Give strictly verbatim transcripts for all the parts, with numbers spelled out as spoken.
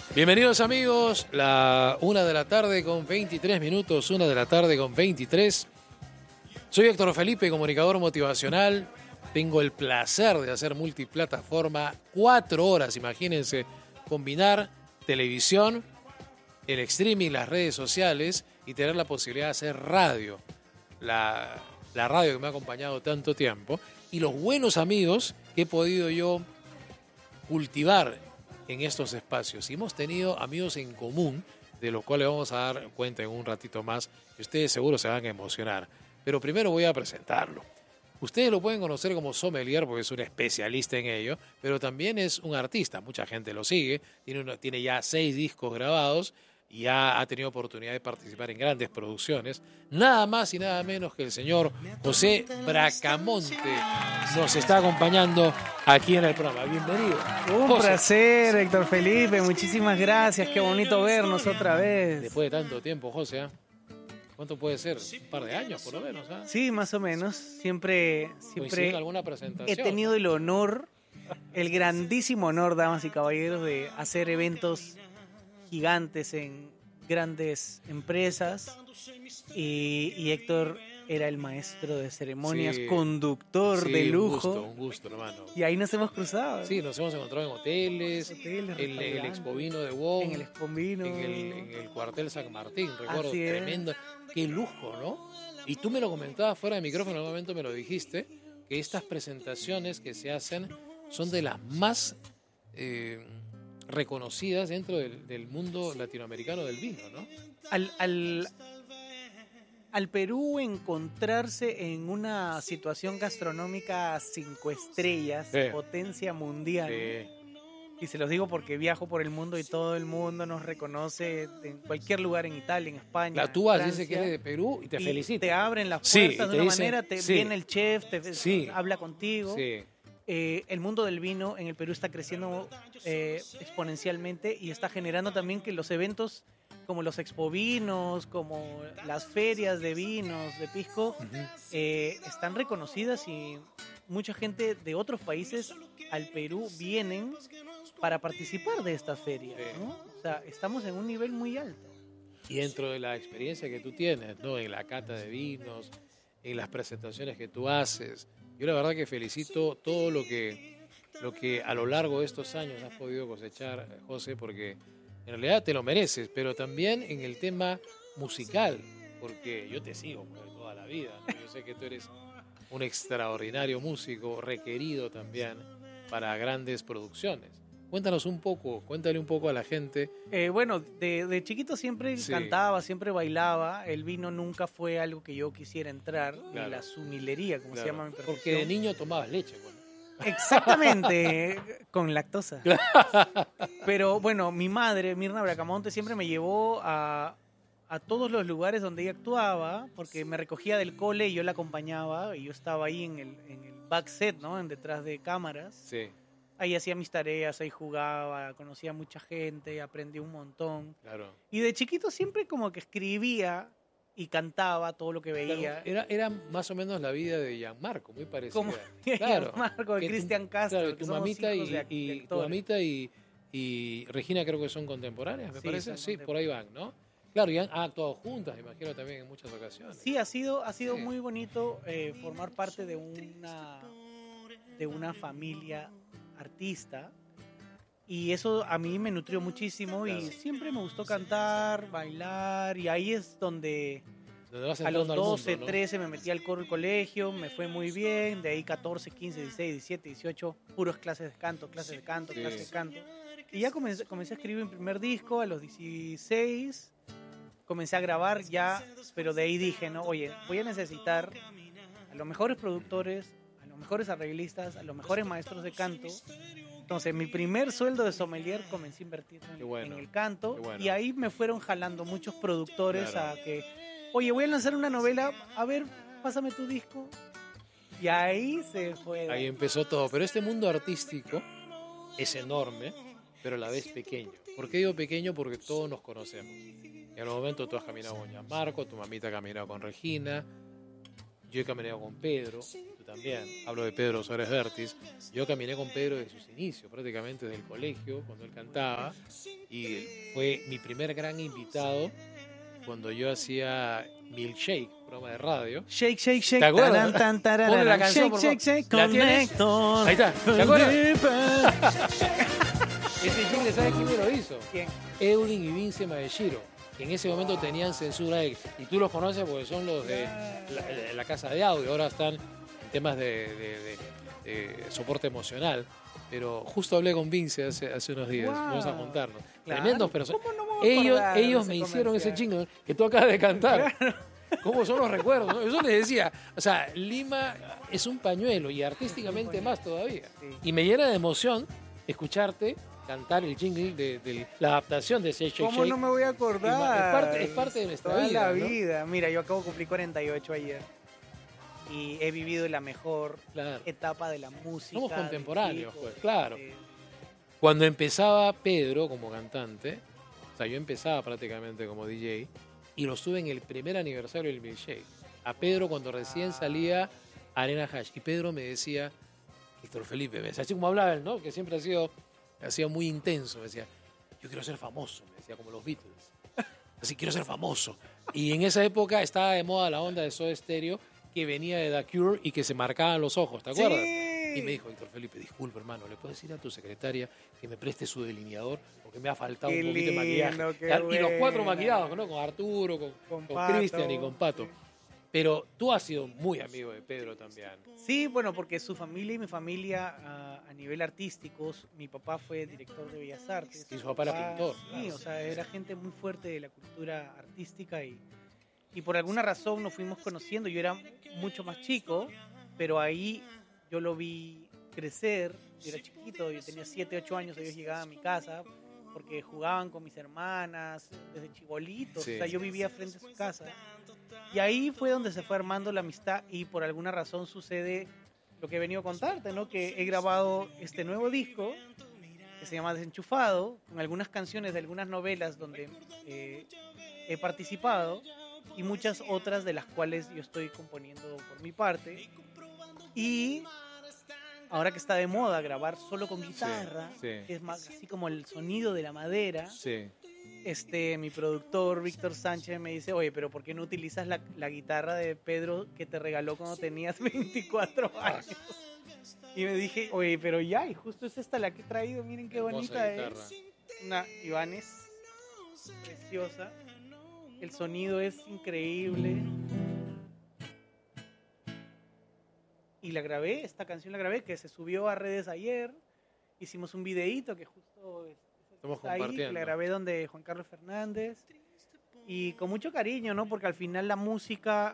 Bienvenidos amigos, la una de la tarde con veintitrés minutos, una de la tarde con veintitrés. Soy Héctor Felipe, comunicador motivacional. Tengo el placer de hacer multiplataforma, cuatro horas, imagínense, combinar televisión, el streaming, las redes sociales y tener la posibilidad de hacer radio. La, la radio que me ha acompañado tanto tiempo y los buenos amigos que he podido yo cultivar en estos espacios. Y hemos tenido amigos en común, de los cuales vamos a dar cuenta en un ratito más, y ustedes seguro se van a emocionar. Pero primero voy a presentarlo. Ustedes lo pueden conocer como sommelier porque es un especialista en ello, pero también es un artista. Mucha gente lo sigue, tiene, una, tiene ya seis discos grabados y ya ha tenido oportunidad de participar en grandes producciones. Nada más y nada menos que el señor José Bracamonte nos está acompañando aquí en el programa. Bienvenido. Un José. placer, Héctor Felipe. Muchísimas gracias. Qué bonito vernos otra vez. Después de tanto tiempo, José, ¿eh? ¿Cuánto puede ser? Un par de años, por lo menos. ¿eh? Sí, más o menos. Siempre, siempre en alguna presentación, he tenido el honor, el grandísimo honor, damas y caballeros, de hacer eventos gigantes en grandes empresas. Y, y Héctor era el maestro de ceremonias, sí, conductor sí, de lujo. Un gusto, un gusto, hermano. Y ahí nos hemos cruzado. Sí, nos hemos encontrado en hoteles, hoteles en, en el Expovino de Wong, en el Expovino, en el, en el cuartel San Martín, recuerdo, Así es. Tremendo. Qué lujo, ¿no? Y tú me lo comentabas fuera de micrófono, en algún momento me lo dijiste, que estas presentaciones que se hacen son de las más eh, reconocidas dentro del, del mundo latinoamericano del vino, ¿no? Al, al, al Perú encontrarse en una situación gastronómica cinco estrellas, Sí. potencia mundial, Sí. y se los digo porque viajo por el mundo y todo el mundo nos reconoce en cualquier lugar, en Italia, en España, Claro, tú vas, Francia, dice que eres de Perú y te y felicito. te abren las Sí, puertas y de te una dicen- manera, te sí. viene el chef, te Sí. habla contigo. Sí. Eh, el mundo del vino en el Perú está creciendo eh, exponencialmente y está generando también que los eventos como los expovinos, como las ferias de vinos, de pisco, Uh-huh. eh, están reconocidas y mucha gente de otros países al Perú vienen para participar de estas ferias, Sí. ¿no? O sea, estamos en un nivel muy alto. Y dentro de la experiencia que tú tienes, ¿no? En la cata de vinos, en las presentaciones que tú haces, yo la verdad que felicito todo lo que, lo que a lo largo de estos años has podido cosechar, José, porque en realidad te lo mereces, pero también en el tema musical, porque yo te sigo pues, de toda la vida, ¿no? Yo sé que tú eres un extraordinario músico, requerido también para grandes producciones. Cuéntanos un poco, cuéntale un poco a la gente. Eh, bueno, de, de chiquito siempre Sí. cantaba, siempre bailaba. El vino nunca fue algo que yo quisiera entrar, Claro. ni la sumilería, como Claro, se llama mi profesión. porque de niño tomabas leche, pues. Exactamente, con lactosa. Pero bueno, mi madre, Mirna Bracamonte, siempre me llevó a, a todos los lugares donde ella actuaba, porque me recogía del cole y yo la acompañaba, y yo estaba ahí en el, en el backset, ¿no? En detrás de cámaras. Sí, Ahí hacía mis tareas, ahí jugaba, conocía a mucha gente, aprendí un montón. claro. Y de chiquito siempre como que escribía y cantaba todo lo que veía. Claro, era, era más o menos la vida de Gianmarco, muy parecida. Como Claro, Marco, de que tu- Cristian Castro, claro, que tu somos mamita hijos y, de act- y- de tu actores. mamita y, y Regina creo que son contemporáneas, me Sí, parece. son Sí, por ahí van, ¿no? Claro, y han, han actuado juntas, me imagino también en muchas ocasiones. Sí, ha sido, ha sido Sí. muy bonito eh, formar parte de una, de una familia artista. Y eso a mí me nutrió muchísimo y Claro. siempre me gustó cantar, bailar. Y ahí es donde Donde vas a los entrando al doce, mundo, ¿no? trece me metí al coro del colegio, me fue muy bien. De ahí catorce, quince, dieciséis, diecisiete, dieciocho, puros clases de canto, clases de canto, Sí. clases de canto. Y ya comencé, comencé a escribir mi primer disco a los dieciséis. Comencé a grabar ya, pero de ahí dije, no, oye, voy a necesitar a los mejores productores, a los mejores arreglistas, a los mejores maestros de canto. Entonces, mi primer sueldo de sommelier comencé a invertir en, Qué bueno, en el canto. qué bueno. Y ahí me fueron jalando muchos productores Claro. a que, oye, voy a lanzar una novela, a ver, pásame tu disco. Y ahí se fue. Ahí empezó todo. Pero este mundo artístico es enorme, pero a la vez pequeño. ¿Por qué digo pequeño? Porque todos nos conocemos. En algún momento tú has caminado con Gianmarco, tu mamita ha caminado con Regina, yo he caminado con Pedro, tú también. Hablo de Pedro Suárez Vértiz. Yo caminé con Pedro desde sus inicios, prácticamente desde el colegio, cuando él cantaba. Y fue mi primer gran invitado cuando yo hacía Milkshake, programa de radio. Shake, shake, shake. ¿Te acuerdas? Taran, tan, tararara. Ponle la canción, Shake, por shake, favor. shake. ¿La tienes? Connector. Ahí está. ¿Te acuerdas? Ese jingle, ¿sabes quién me lo hizo? ¿Quién? Eudin y Vince Maeshiro, que en ese momento tenían censura y tú los conoces porque son los de la, de la casa de audio, ahora están en temas de, de, de, de soporte emocional, pero justo hablé con Vince hace, hace unos días, Wow. vamos a juntarnos. Claro. Tremendos personas. ¿Cómo no me voy a Ellos, acordar de ellos ese me hicieron ese comercial? jingle que tú acabas de cantar. ¿Cómo son los recuerdos? ¿No? Yo les decía, o sea, Lima es un pañuelo y artísticamente más todavía. Sí. Y me llena de emoción escucharte cantar el jingle de, de la adaptación de Shake Shake ¿Cómo Shake. no me voy a acordar? Es parte, es parte de nuestra Toda vida, la ¿no? vida. Mira, yo acabo de cumplir cuarenta y ocho ayer. Y he vivido la mejor Claro. etapa de la música. Somos de contemporáneos, chico, pues, claro. de- Cuando empezaba Pedro como cantante, o sea, yo empezaba prácticamente como D J y lo estuve en el primer aniversario del Milkshake. A Pedro cuando recién salía Arena Hash. Y Pedro me decía, Víctor Felipe, me decía, así como hablaba él, ¿no? Que siempre ha sido, ha sido muy intenso. Me decía, yo quiero ser famoso, me decía, como los Beatles. Así, quiero ser famoso. Y en esa época estaba de moda la onda de Soda Stereo, que venía de The Cure y que se marcaban los ojos, ¿te acuerdas? Sí. Y me dijo, Víctor Felipe, disculpe, hermano, ¿le puedes decir a tu secretaria que me preste su delineador? Porque me ha faltado Qué un poquito de maquillaje. lindo, qué Y los cuatro buena. maquillados, ¿no? Con Arturo, con, Con con Pato, Cristian y con Pato. sí. Pero tú has sido muy amigo de Pedro también. Sí, bueno, porque su familia y mi familia a, a nivel artístico, su- mi papá fue director de Bellas Artes. Y su papá era pintor, Sí, claro. o sea, era gente muy fuerte de la cultura artística y, y por alguna razón nos fuimos conociendo. Yo era mucho más chico, pero ahí yo lo vi crecer. Yo era chiquito, yo tenía siete, ocho años, ellos llegaban a mi casa porque jugaban con mis hermanas desde chibolitos. Sí. O sea, yo vivía frente a su casa. Y ahí fue donde se fue armando la amistad y por alguna razón sucede lo que he venido a contarte, ¿no? Que he grabado este nuevo disco que se llama Desenchufado, con algunas canciones de algunas novelas donde eh, he participado y muchas otras de las cuales yo estoy componiendo por mi parte. Y ahora que está de moda grabar solo con guitarra, sí. que es más así como el sonido de la madera, Sí. este, mi productor Víctor Sánchez me dice, oye, pero ¿por qué no utilizas la, la guitarra de Pedro que te regaló cuando tenías veinticuatro años? Y me dije, oye, pero ya, y justo es esta la que he traído, miren qué Hermosa bonita guitarra. es. Una Ibanez preciosa. El sonido es increíble. Y la grabé, esta canción la grabé, que se subió a redes ayer. Hicimos un videíto que justo es- Estamos está ahí, que compartiendo. la grabé donde Juan Carlos Fernández. Y con mucho cariño, ¿no? Porque al final la música,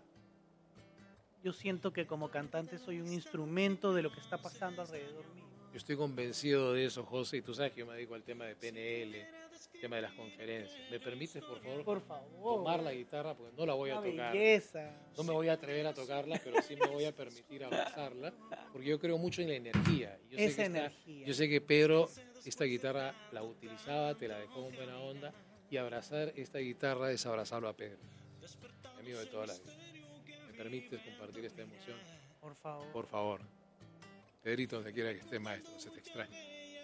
yo siento que como cantante soy un instrumento de lo que está pasando alrededor mío. Yo estoy convencido de eso, José, y tú sabes que yo me dedico al tema de P N L, el tema de las conferencias. ¿Me permites, por favor, Por favor. tomar la guitarra? Porque no la voy a Una tocar. belleza. No me voy a atrever a tocarla, pero sí me voy a permitir abrazarla, porque yo creo mucho en la energía. Y Yo sé Esa que esta- energía. yo sé que Pedro esta guitarra la utilizaba, te la dejó en buena onda, y abrazar esta guitarra es abrazarlo a Pedro, mi amigo de toda la vida. ¿Me permites compartir esta emoción? Por favor. Por favor. Pedrito, donde quiera que esté, maestro, se te extraña.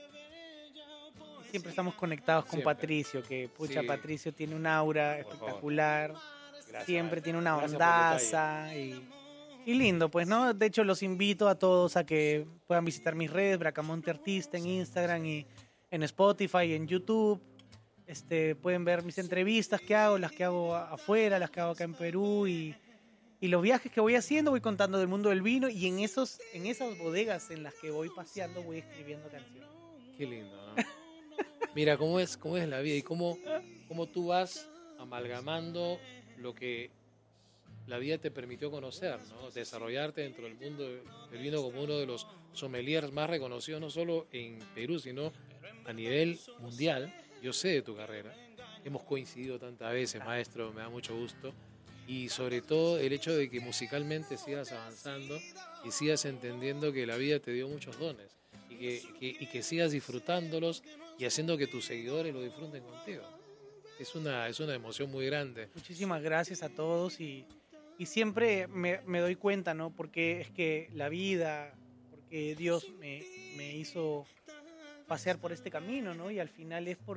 Siempre estamos conectados con Siempre. Patricio, que pucha, Sí. Patricio tiene un aura Por espectacular. Gracias, Siempre maestro. tiene una Gracias por el ondaza y, y lindo, pues, ¿no? De hecho, los invito a todos a que puedan visitar mis redes, Bracamonte Artista en Instagram y en Spotify, en YouTube. Este, pueden ver mis entrevistas que hago, las que hago a- afuera, las que hago acá en Perú y, y los viajes que voy haciendo, voy contando del mundo del vino y en esos, en esas bodegas en las que voy paseando voy escribiendo canciones. Qué lindo, ¿no? Mira cómo es, cómo es la vida y cómo, cómo tú vas amalgamando lo que la vida te permitió conocer, ¿no? Desarrollarte dentro del mundo del vino como uno de los sommeliers más reconocidos, no solo en Perú, sino a nivel mundial. Yo sé de tu carrera. Hemos coincidido tantas veces, maestro, me da mucho gusto. Y sobre todo el hecho de que musicalmente sigas avanzando y sigas entendiendo que la vida te dio muchos dones y que, que- y que sigas disfrutándolos y haciendo que tus seguidores lo disfruten contigo. Es una, es una emoción muy grande. Muchísimas gracias a todos y, y siempre me, me doy cuenta, ¿no? Porque es que la vida, porque Dios me, me hizo pasear por este camino, ¿no? Y al final es por